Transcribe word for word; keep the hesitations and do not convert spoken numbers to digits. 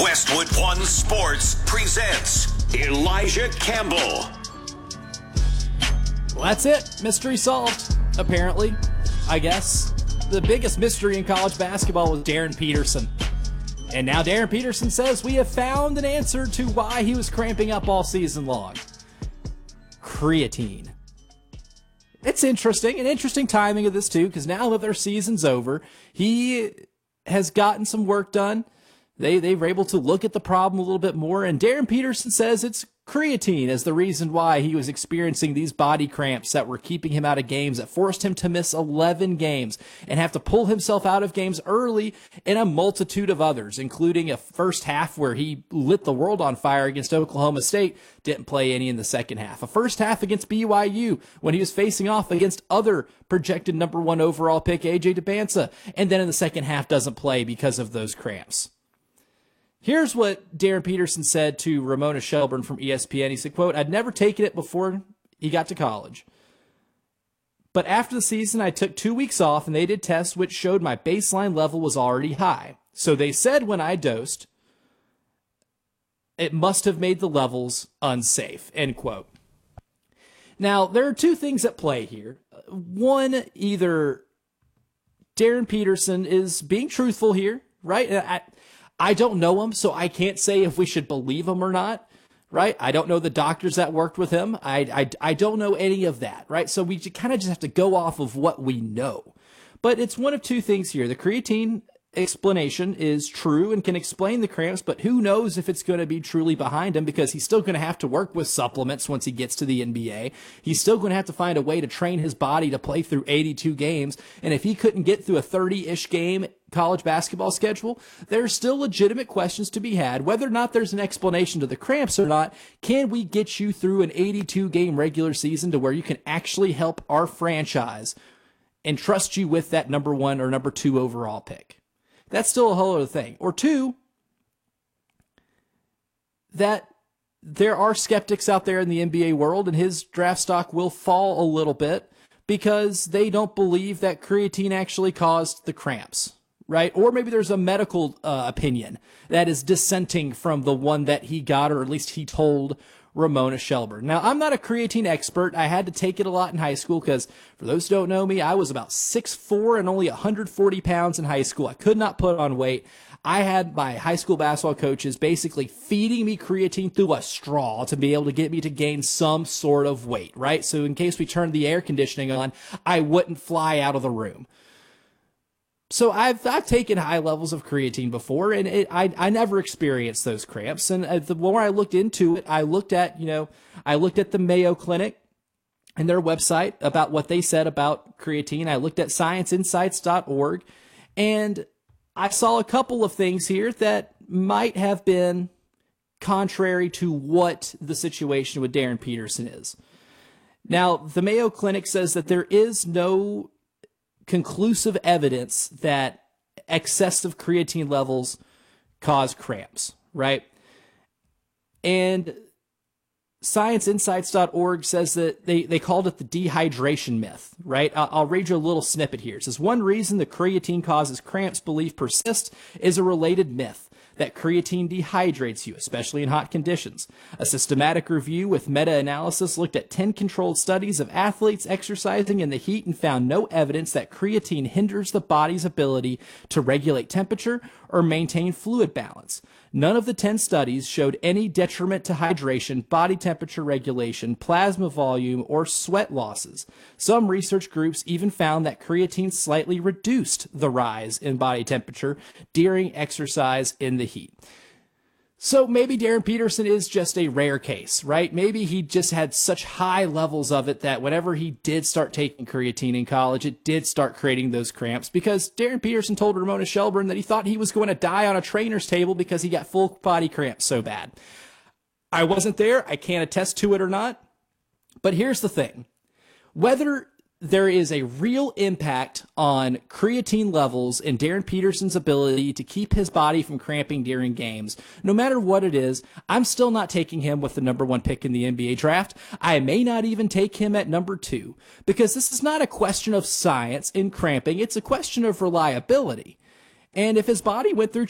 Westwood One Sports presents Elijah Campbell. Well, that's it. Mystery solved, apparently, I guess. The biggest mystery in college basketball was Darren Peterson. And now Darren Peterson says we have found an answer to why he was cramping up all season long. Creatine. It's interesting, an interesting timing of this too, because now that their season's over, he has gotten some work done. They, they were able to look at the problem a little bit more, and Darren Peterson says it's creatine as the reason why he was experiencing these body cramps that were keeping him out of games, that forced him to miss eleven games and have to pull himself out of games early in a multitude of others, including a first half where he lit the world on fire against Oklahoma State, didn't play any in the second half. A first half against B Y U when he was facing off against other projected number one overall pick A J Dybantsa, and then in the second half doesn't play because of those cramps. Here's what Darren Peterson said to Ramona Shelburne from E S P N. He said, quote, "I'd never taken it before he got to college. But after the season, I took two weeks off, and they did tests which showed my baseline level was already high. So they said when I dosed, it must have made the levels unsafe," end quote. Now, there are two things at play here. One, either Darren Peterson is being truthful here, right? I, I don't know him, so I can't say if we should believe him or not, right? I don't know the doctors that worked with him. I, I, I don't know any of that, right? So we kind of just have to go off of what we know. But it's one of two things here. The creatine explanation is true and can explain the cramps, but who knows if it's going to be truly behind him, because he's still going to have to work with supplements once he gets to the N B A. He's still going to have to find a way to train his body to play through eighty-two games. And if he couldn't get through a thirty-ish game college basketball schedule, there's still legitimate questions to be had. Whether or not there's an explanation to the cramps or not, can we get you through an eighty-two game regular season to where you can actually help our franchise and trust you with that number one or number two overall pick? That's still a whole other thing. Or two, that there are skeptics out there in the N B A world, and his draft stock will fall a little bit because they don't believe that creatine actually caused the cramps, right? Or maybe there's a medical uh, opinion that is dissenting from the one that he got, or at least he told Ramona Shelburne. Now, I'm not a creatine expert. I had to take it a lot in high school because, for those who don't know me, I was about six foot four and only one hundred forty pounds in high school. I could not put on weight. I had my high school basketball coaches basically feeding me creatine through a straw to be able to get me to gain some sort of weight, right? So in case we turned the air conditioning on, I wouldn't fly out of the room. So I've I've taken high levels of creatine before, and it, I I never experienced those cramps. And uh, the more I looked into it, I looked at you know I looked at the Mayo Clinic and their website about what they said about creatine. I looked at science insights dot org, and I saw a couple of things here that might have been contrary to what the situation with Darren Peterson is. Now, the Mayo Clinic says that there is no conclusive evidence that excessive creatine levels cause cramps, right? And science insights dot org says that they, they called it the dehydration myth, right? I'll, I'll read you a little snippet here. It says, one reason the creatine causes cramps belief persists is a related myth that creatine dehydrates you, especially in hot conditions. A systematic review with meta-analysis looked at ten controlled studies of athletes exercising in the heat and found no evidence that creatine hinders the body's ability to regulate temperature or maintain fluid balance. None of the ten studies showed any detriment to hydration, body temperature regulation, plasma volume, or sweat losses. Some research groups even found that creatine slightly reduced the rise in body temperature during exercise in the heat. So maybe Darren Peterson is just a rare case, right? Maybe he just had such high levels of it that whenever he did start taking creatine in college, it did start creating those cramps, because Darren Peterson told Ramona Shelburne that he thought he was going to die on a trainer's table because he got full body cramps so bad. I wasn't there. I can't attest to it or not. But here's the thing. Whether there is a real impact on creatine levels and Darren Peterson's ability to keep his body from cramping during games, no matter what it is, I'm still not taking him with the number one pick in the N B A draft. I may not even take him at number two, because this is not a question of science in cramping. It's a question of reliability. And if his body went through